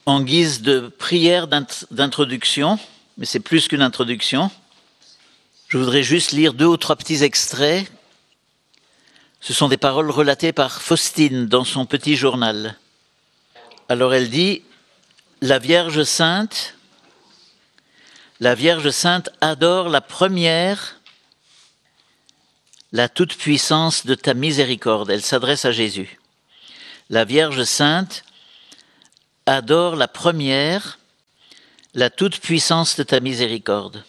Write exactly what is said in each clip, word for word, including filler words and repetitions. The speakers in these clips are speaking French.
En guise de prière d'introduction, mais c'est plus qu'une introduction, je voudrais juste lire deux ou trois petits extraits. Ce sont des paroles relatées par Faustine dans son petit journal. Alors elle dit, la Vierge Sainte, la Vierge Sainte adore la première, la toute-puissance de ta miséricorde. Elle s'adresse à Jésus. La Vierge Sainte adore la première, la toute-puissance de ta miséricorde.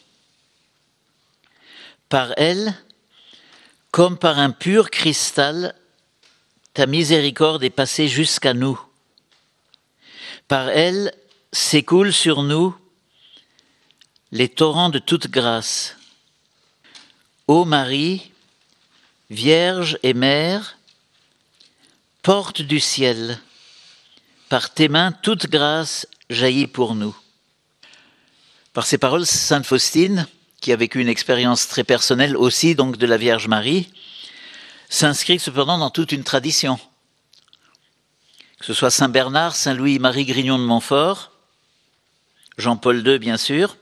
Par elle, comme par un pur cristal, ta miséricorde est passée jusqu'à nous. Par elle s'écoulent sur nous les torrents de toute grâce. Ô Marie, Vierge et Mère, porte du ciel, par tes mains toute grâce jaillit pour nous. Par ces paroles, sainte Faustine, qui a vécu une expérience très personnelle aussi donc de la Vierge Marie, s'inscrit cependant dans toute une tradition. Que ce soit Saint Bernard, Saint Louis-Marie Grignon de Montfort, Jean-Paul deux bien sûr,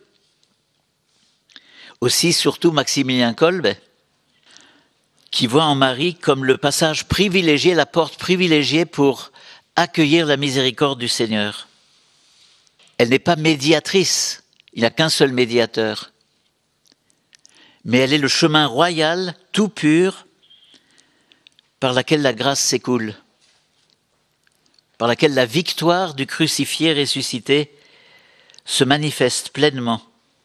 aussi surtout Maximilien Kolbe, qui voit en Marie comme le passage privilégié, la porte privilégiée pour accueillir la miséricorde du Seigneur. Elle n'est pas médiatrice, il n'y a qu'un seul médiateur. Mais elle est le chemin royal, tout pur, par laquelle la grâce s'écoule, par laquelle la victoire du crucifié ressuscité se manifeste pleinement.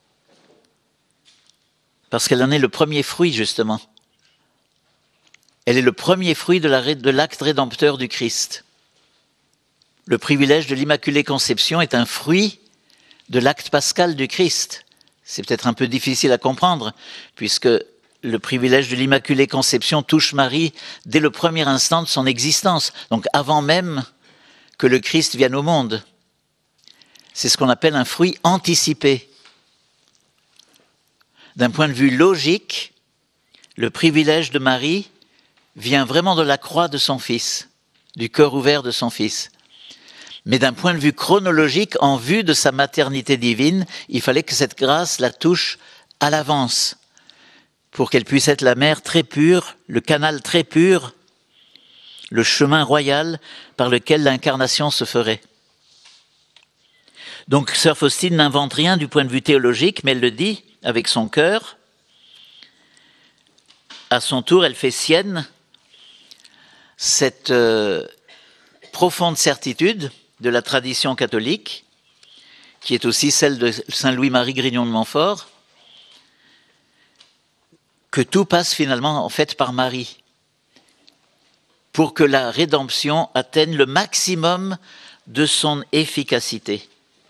Parce qu'elle en est le premier fruit, justement. Elle est le premier fruit de, la, de l'acte rédempteur du Christ. Le privilège de l'Immaculée Conception est un fruit de l'acte pascal du Christ. C'est peut-être un peu difficile à comprendre, puisque le privilège de l'Immaculée Conception touche Marie dès le premier instant de son existence, donc avant même que le Christ vienne au monde. C'est ce qu'on appelle un fruit anticipé. D'un point de vue logique, le privilège de Marie vient vraiment de la croix de son Fils, du cœur ouvert de son Fils. Mais d'un point de vue chronologique, en vue de sa maternité divine, il fallait que cette grâce la touche à l'avance, pour qu'elle puisse être la mère très pure, le canal très pur, le chemin royal par lequel l'incarnation se ferait. Donc, sœur Faustine n'invente rien du point de vue théologique, mais elle le dit avec son cœur. À son tour, elle fait sienne cette euh, profonde certitude de la tradition catholique, qui est aussi celle de Saint Louis-Marie Grignon de Montfort, que tout passe finalement en fait par Marie, pour que la rédemption atteigne le maximum de son efficacité.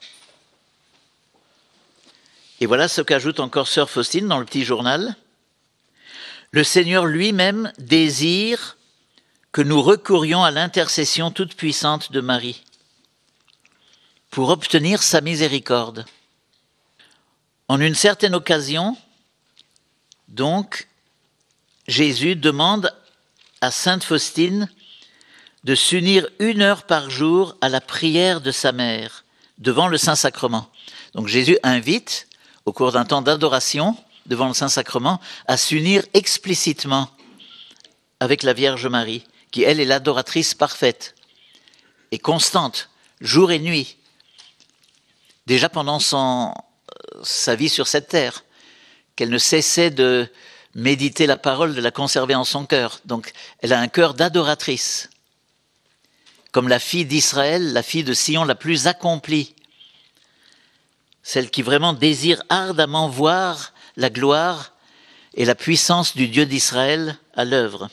Et voilà ce qu'ajoute encore sœur Faustine dans le petit journal. Le Seigneur lui-même désire que nous recourions à l'intercession toute puissante de Marie pour obtenir sa miséricorde. En une certaine occasion, donc, Jésus demande à sainte Faustine de s'unir une heure par jour à la prière de sa mère devant le Saint-Sacrement. Donc Jésus invite, au cours d'un temps d'adoration devant le Saint-Sacrement, à s'unir explicitement avec la Vierge Marie, qui elle est l'adoratrice parfaite et constante, jour et nuit, déjà pendant son, sa vie sur cette terre, qu'elle ne cessait de méditer la parole, de la conserver en son cœur. Donc elle a un cœur d'adoratrice, comme la fille d'Israël, la fille de Sion la plus accomplie, celle qui vraiment désire ardemment voir la gloire et la puissance du Dieu d'Israël à l'œuvre.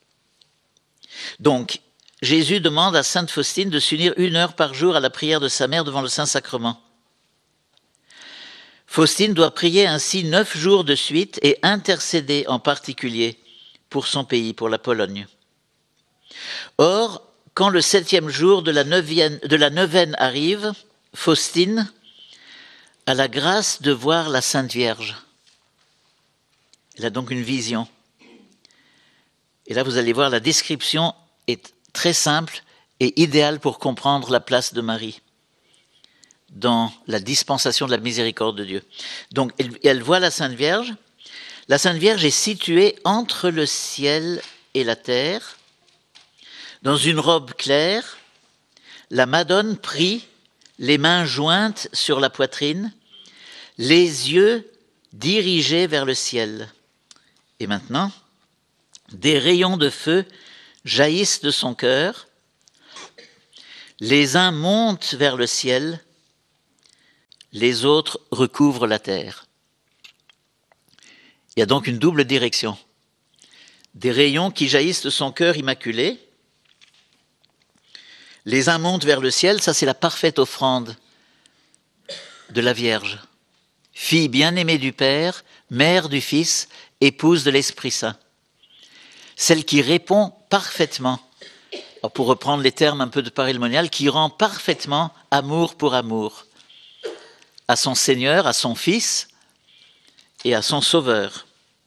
Donc, Jésus demande à sainte Faustine de s'unir une heure par jour à la prière de sa mère devant le Saint-Sacrement. Faustine doit prier ainsi neuf jours de suite et intercéder en particulier pour son pays, pour la Pologne. Or, quand le septième jour de la neuvième, de la neuvaine arrive, Faustine a la grâce de voir la Sainte Vierge. Elle a donc une vision. Et là, vous allez voir, la description est très simple et idéale pour comprendre la place de Marie. dans la dispensation de la miséricorde de Dieu. Donc, elle, elle voit la Sainte Vierge. La Sainte Vierge est située entre le ciel et la terre, dans une robe claire. La Madone prie, les mains jointes sur la poitrine, les yeux dirigés vers le ciel. Et maintenant, des rayons de feu jaillissent de son cœur. Les uns montent vers le ciel, les autres recouvrent la terre. Il y a donc une double direction. Des rayons qui jaillissent de son cœur immaculé. Les uns montent vers le ciel, ça c'est la parfaite offrande de la Vierge. Fille bien-aimée du Père, mère du Fils, épouse de l'Esprit Saint. Celle qui répond parfaitement, pour reprendre les termes un peu de parémonial, qui rend parfaitement amour pour amour à son Seigneur, à son Fils et à son Sauveur.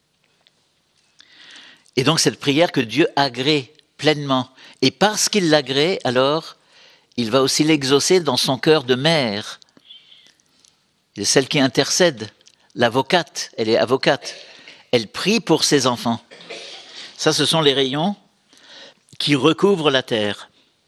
Et donc cette prière que Dieu agrée pleinement. Et parce qu'il l'agrée, alors, il va aussi l'exaucer dans son cœur de mère. C'est celle qui intercède, l'avocate, elle est avocate. Elle prie pour ses enfants. Ça, ce sont les rayons qui recouvrent la terre.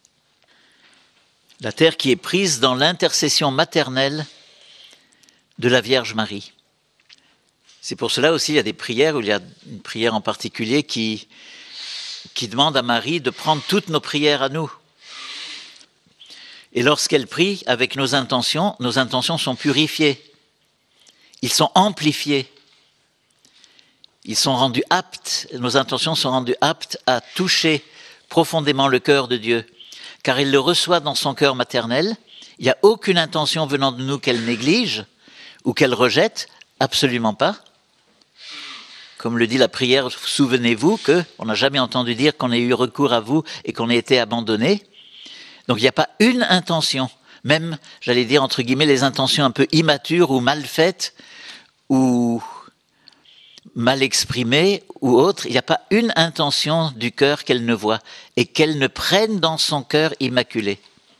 La terre qui est prise dans l'intercession maternelle de la Vierge Marie. C'est pour cela aussi il y a des prières, où il y a une prière en particulier qui, qui demande à Marie de prendre toutes nos prières à nous. Et lorsqu'elle prie avec nos intentions, nos intentions sont purifiées. Ils sont amplifiés. Ils sont rendus aptes, nos intentions sont rendues aptes à toucher profondément le cœur de Dieu, car il le reçoit dans son cœur maternel. Il n'y a aucune intention venant de nous qu'elle néglige ou qu'elle rejette, absolument pas. Comme le dit la prière, souvenez-vous qu'on n'a jamais entendu dire qu'on ait eu recours à vous et qu'on ait été abandonné. Donc il n'y a pas une intention, même, j'allais dire entre guillemets, les intentions un peu immatures ou mal faites ou mal exprimées ou autres, il n'y a pas une intention du cœur qu'elle ne voit et qu'elle ne prenne dans son cœur immaculé.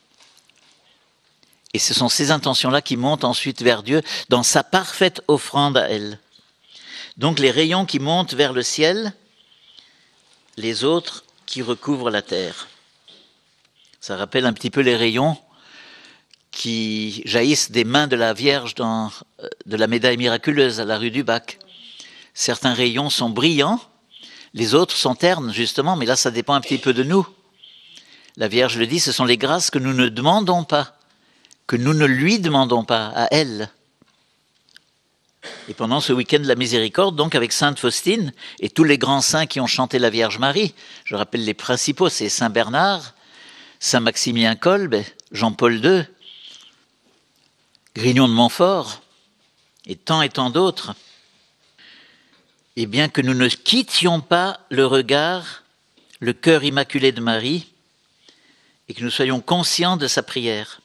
Et ce sont ces intentions-là qui montent ensuite vers Dieu dans sa parfaite offrande à elle. Donc les rayons qui montent vers le ciel, les autres qui recouvrent la terre. Ça rappelle un petit peu les rayons qui jaillissent des mains de la Vierge dans, de la médaille miraculeuse à la rue du Bac. Certains rayons sont brillants, les autres sont ternes justement, mais là ça dépend un petit peu de nous. La Vierge le dit, ce sont les grâces que nous ne demandons pas, que nous ne lui demandons pas à elle. Et pendant ce week-end de la miséricorde, donc avec Sainte Faustine et tous les grands saints qui ont chanté la Vierge Marie, je rappelle les principaux, c'est Saint Bernard, Saint Maximilien Kolbe, Jean-Paul deux, Grignon de Montfort, et tant et tant d'autres. Et bien que nous ne quittions pas le regard, le cœur immaculé de Marie, et que nous soyons conscients de sa prière.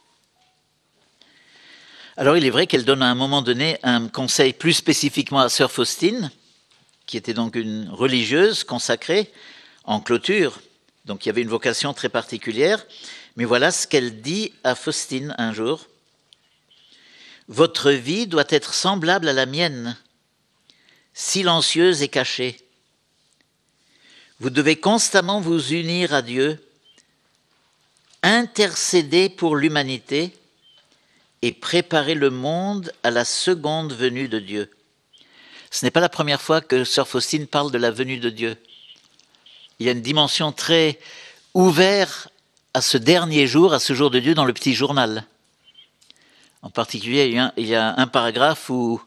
Alors il est vrai qu'elle donne à un moment donné un conseil plus spécifiquement à sœur Faustine, qui était donc une religieuse consacrée en clôture, donc il y avait une vocation très particulière, mais voilà ce qu'elle dit à Faustine un jour. « Votre vie doit être semblable à la mienne, silencieuse et cachée. Vous devez constamment vous unir à Dieu, intercéder pour l'humanité et préparer le monde à la seconde venue de Dieu. » Ce n'est pas la première fois que sœur Faustine parle de la venue de Dieu. Il y a une dimension très ouverte à ce dernier jour, à ce jour de Dieu dans le petit journal. En particulier, il y a un, il y a un paragraphe où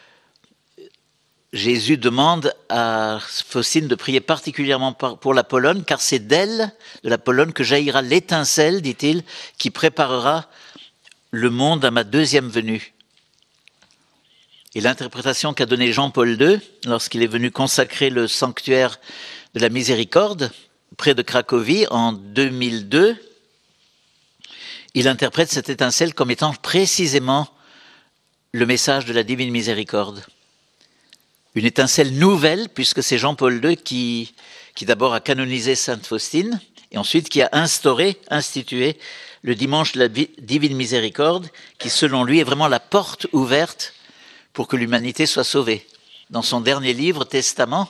Jésus demande à Faustine de prier particulièrement pour la Pologne, car c'est d'elle, de la Pologne, que jaillira l'étincelle, dit-il, qui préparera le monde à ma deuxième venue. Et l'interprétation qu'a donnée Jean-Paul deux, lorsqu'il est venu consacrer le sanctuaire de la miséricorde, près de Cracovie, en deux mille deux, il interprète cette étincelle comme étant précisément le message de la divine miséricorde. Une étincelle nouvelle, puisque c'est Jean-Paul deux qui, qui d'abord a canonisé Sainte Faustine, et ensuite qui a instauré, institué le dimanche de la divine miséricorde, qui selon lui est vraiment la porte ouverte pour que l'humanité soit sauvée. Dans son dernier livre, Testament,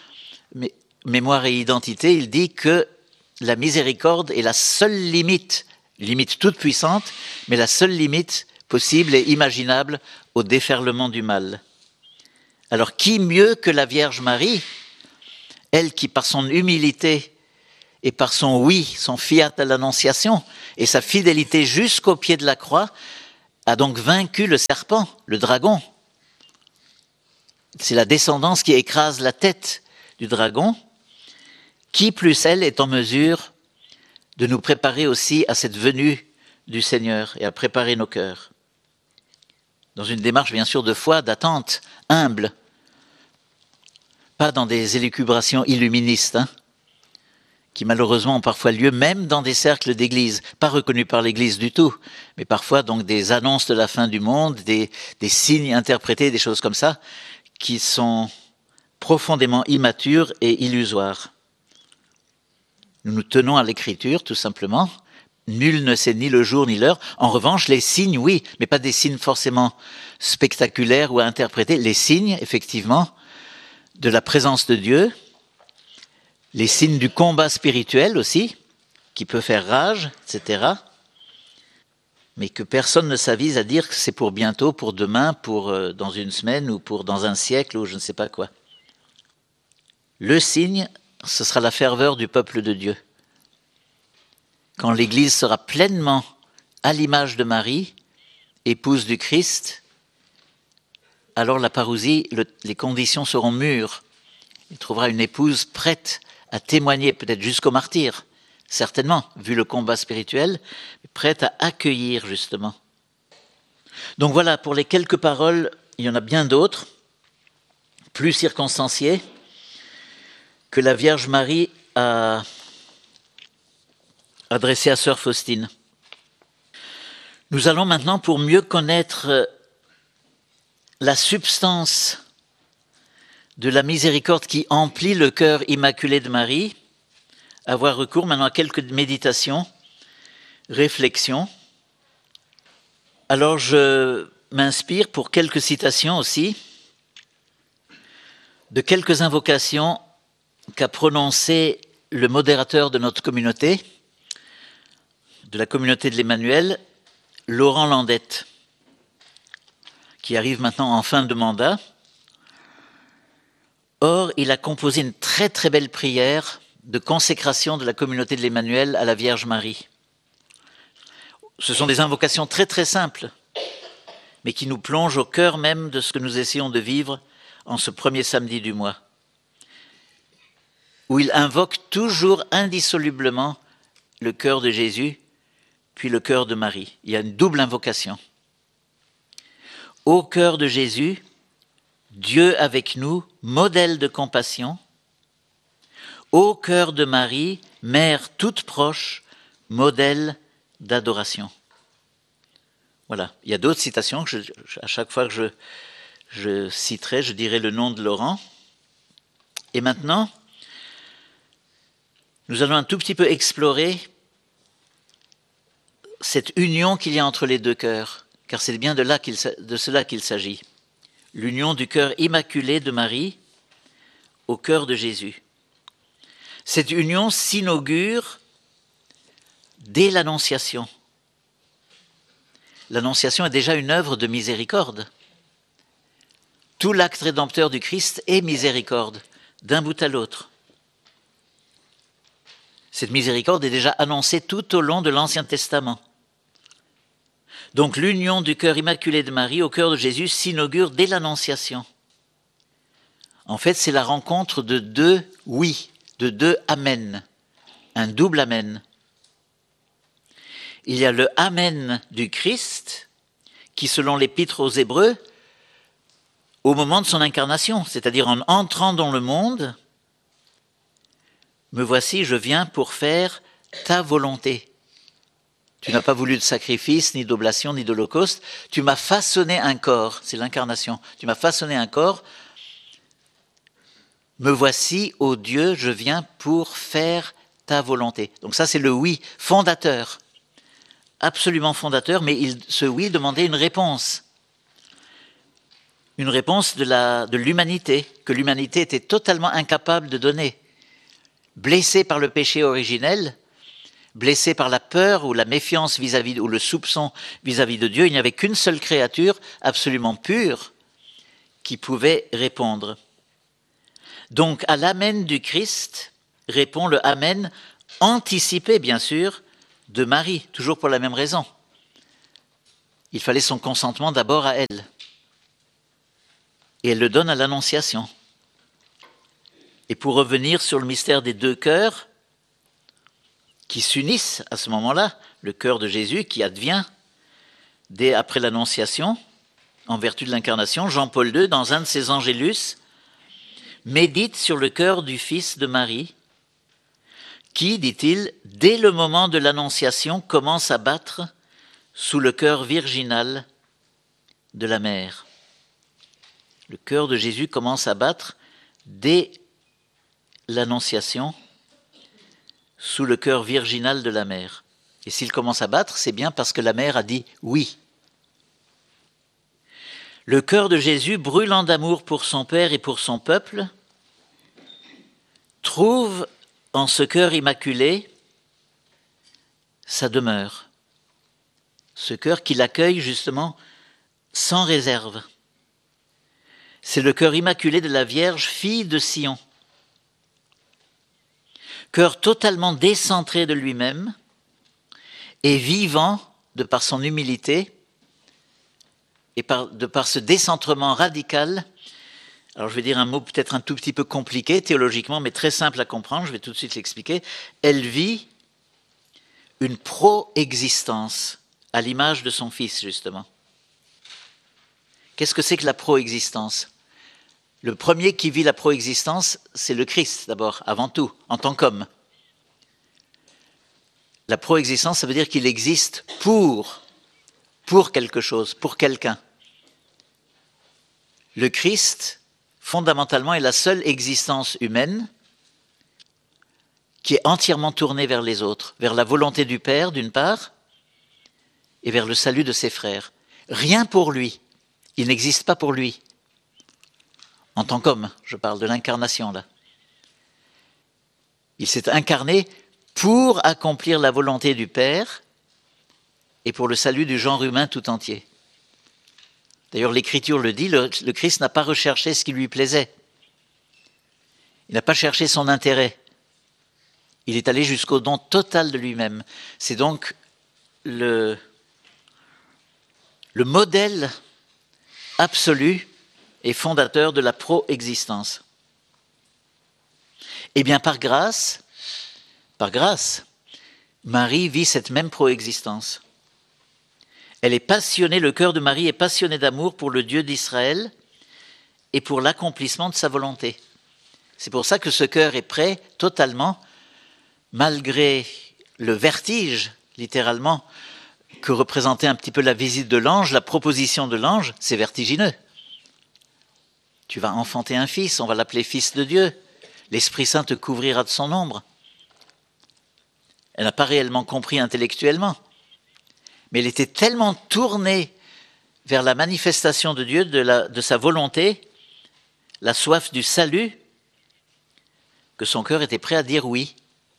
Mémoire et identité, il dit que la miséricorde est la seule limite, limite toute puissante, mais la seule limite possible et imaginable au déferlement du mal. Alors qui mieux que la Vierge Marie, elle qui par son humilité et par son oui, son fiat à l'Annonciation et sa fidélité jusqu'au pied de la croix, a donc vaincu le serpent, le dragon. C'est la descendance qui écrase la tête du dragon. Qui plus elle est en mesure de nous préparer aussi à cette venue du Seigneur et à préparer nos cœurs. Dans une démarche bien sûr de foi, d'attente, humble, pas dans des élucubrations illuministes, hein, qui malheureusement ont parfois lieu même dans des cercles d'église, pas reconnus par l'église du tout, mais parfois donc des annonces de la fin du monde, des, des signes interprétés, des choses comme ça, qui sont profondément immatures et illusoires. Nous nous tenons à l'écriture, tout simplement. Nul ne sait ni le jour ni l'heure. En revanche, les signes, oui, mais pas des signes forcément spectaculaires ou interprétés. Les signes, effectivement, de la présence de Dieu, les signes du combat spirituel aussi, qui peut faire rage, et cetera. Mais que personne ne s'avise à dire que c'est pour bientôt, pour demain, pour euh, dans une semaine ou pour dans un siècle ou je ne sais pas quoi. Le signe, ce sera la ferveur du peuple de Dieu. Quand l'Église sera pleinement à l'image de Marie, épouse du Christ, alors la parousie, le, les conditions seront mûres. Il trouvera une épouse prête à témoigner, peut-être jusqu'au martyre, certainement, vu le combat spirituel, prête à accueillir justement. Donc voilà, pour les quelques paroles, il y en a bien d'autres, plus circonstanciées, que la Vierge Marie a adressé à sœur Faustine. Nous allons maintenant, pour mieux connaître la substance de la miséricorde qui emplit le cœur immaculé de Marie, avoir recours maintenant à quelques méditations, réflexions. Alors je m'inspire pour quelques citations aussi de quelques invocations qu'a prononcé le modérateur de notre communauté, de la communauté de l'Emmanuel, Laurent Landette, qui arrive maintenant en fin de mandat. Or, il a composé une très très belle prière de consécration de la communauté de l'Emmanuel à la Vierge Marie. Ce sont des invocations très très simples, mais qui nous plongent au cœur même de ce que nous essayons de vivre en ce premier samedi du mois, où il invoque toujours indissolublement le cœur de Jésus, puis le cœur de Marie. Il y a une double invocation. Ô cœur de Jésus, Dieu avec nous, modèle de compassion. Ô cœur de Marie, mère toute proche, modèle d'adoration. Voilà. Il y a d'autres citations que je, à chaque fois que je, je citerai, je dirai le nom de Laurent. Et maintenant, nous allons un tout petit peu explorer cette union qu'il y a entre les deux cœurs, car c'est bien de, là qu'il, de cela qu'il s'agit. L'union du cœur immaculé de Marie au cœur de Jésus. Cette union s'inaugure dès l'Annonciation. L'Annonciation est déjà une œuvre de miséricorde. Tout l'acte rédempteur du Christ est miséricorde, d'un bout à l'autre. Cette miséricorde est déjà annoncée tout au long de l'Ancien Testament. Donc l'union du cœur immaculé de Marie au cœur de Jésus s'inaugure dès l'Annonciation. En fait, c'est la rencontre de deux oui, de deux amen, un double amen. Il y a le amen du Christ, qui selon l'Épître aux Hébreux, au moment de son incarnation, c'est-à-dire en entrant dans le monde, me voici, je viens pour faire ta volonté. Tu n'as pas voulu de sacrifice, ni d'oblation, ni d'holocauste. Tu m'as façonné un corps, c'est l'incarnation. Tu m'as façonné un corps. Me voici, ô Dieu, je viens pour faire ta ta volonté. Donc ça, c'est le oui fondateur, absolument fondateur, mais il, ce oui demandait une réponse. Une réponse de, la, de l'humanité, que l'humanité était totalement incapable de donner. Blessée par le péché originel, blessée par la peur ou la méfiance vis-à-vis, ou le soupçon vis-à-vis de Dieu, il n'y avait qu'une seule créature absolument pure qui pouvait répondre. Donc à l'amen du Christ répond le amen anticipé, bien sûr, de Marie, toujours pour la même raison. Il fallait son consentement d'abord à elle. Et elle le donne à l'Annonciation. Et pour revenir sur le mystère des deux cœurs qui s'unissent à ce moment-là, le cœur de Jésus qui advient dès après l'Annonciation, en vertu de l'incarnation, Jean-Paul deux, dans un de ses Angélus, médite sur le cœur du Fils de Marie, qui, dit-il, dès le moment de l'Annonciation, commence à battre sous le cœur virginal de la mère. Le cœur de Jésus commence à battre dès l'Annonciation sous le cœur virginal de la mère. Et s'il commence à battre, c'est bien parce que la mère a dit oui. Le cœur de Jésus, brûlant d'amour pour son Père et pour son peuple, trouve en ce cœur immaculé sa demeure. Ce cœur qui l'accueille justement sans réserve. C'est le cœur immaculé de la Vierge, fille de Sion. Cœur totalement décentré de lui-même et vivant de par son humilité et par, de par ce décentrement radical. Alors je vais dire un mot peut-être un tout petit peu compliqué théologiquement, mais très simple à comprendre, je vais tout de suite l'expliquer. Elle vit une pro-existence à l'image de son Fils, justement. Qu'est-ce que c'est que la pro-existence ? Le premier qui vit la pro-existence, c'est le Christ d'abord, avant tout, en tant qu'homme. La pro-existence, ça veut dire qu'il existe pour, pour quelque chose, pour quelqu'un. Le Christ, fondamentalement, est la seule existence humaine qui est entièrement tournée vers les autres, vers la volonté du Père, d'une part, et vers le salut de ses frères. Rien pour lui. Il n'existe pas pour lui. En tant qu'homme, je parle de l'incarnation là. Il s'est incarné pour accomplir la volonté du Père et pour le salut du genre humain tout entier. D'ailleurs, l'Écriture le dit, le, le Christ n'a pas recherché ce qui lui plaisait. Il n'a pas cherché son intérêt. Il est allé jusqu'au don total de lui-même. C'est donc le, le modèle absolu et fondateur de la pro-existence. Eh bien, par grâce, par grâce, Marie vit cette même pro-existence. Elle est passionnée, le cœur de Marie est passionné d'amour pour le Dieu d'Israël et pour l'accomplissement de sa volonté. C'est pour ça que ce cœur est prêt totalement, malgré le vertige, littéralement, que représentait un petit peu la visite de l'ange, la proposition de l'ange, c'est vertigineux. Tu vas enfanter un fils, on va l'appeler fils de Dieu. L'Esprit Saint te couvrira de son ombre. Elle n'a pas réellement compris intellectuellement, mais elle était tellement tournée vers la manifestation de Dieu, de, la, de sa volonté, la soif du salut, que son cœur était prêt à dire oui.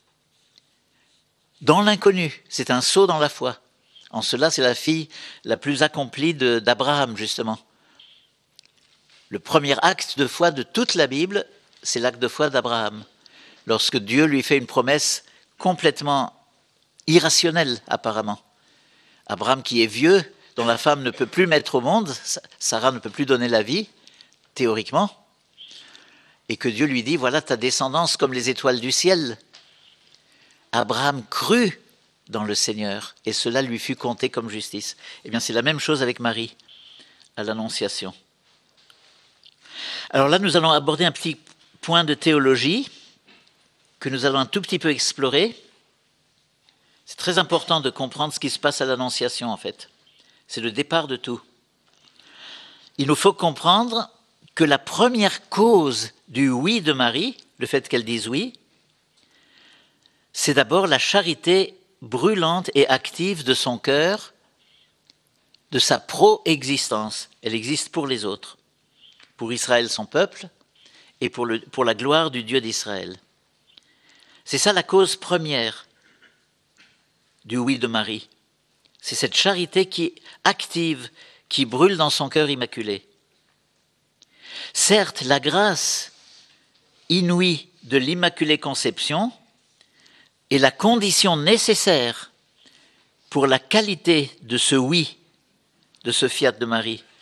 Dans l'inconnu, c'est un saut dans la foi. En cela, c'est la fille la plus accomplie de, d'Abraham, justement. Le premier acte de foi de toute la Bible, c'est l'acte de foi d'Abraham. Lorsque Dieu lui fait une promesse complètement irrationnelle, apparemment. Abraham qui est vieux, dont la femme ne peut plus mettre au monde, Sarah ne peut plus donner la vie, théoriquement, et que Dieu lui dit, voilà ta descendance comme les étoiles du ciel. Abraham crut dans le Seigneur, et cela lui fut compté comme justice. Eh bien, c'est la même chose avec Marie, à l'Annonciation. Alors là, nous allons aborder un petit point de théologie que nous allons un tout petit peu explorer. C'est très important de comprendre ce qui se passe à l'Annonciation, en fait. C'est le départ de tout. Il nous faut comprendre que la première cause du oui de Marie, le fait qu'elle dise oui, c'est d'abord la charité brûlante et active de son cœur, de sa pro-existence. Elle existe pour les autres, pour Israël son peuple, et pour, le, pour la gloire du Dieu d'Israël. C'est ça la cause première du oui de Marie. C'est cette charité qui active, qui brûle dans son cœur immaculé. Certes, la grâce inouïe de l'Immaculée Conception est la condition nécessaire pour la qualité de ce oui, de ce fiat de Marie.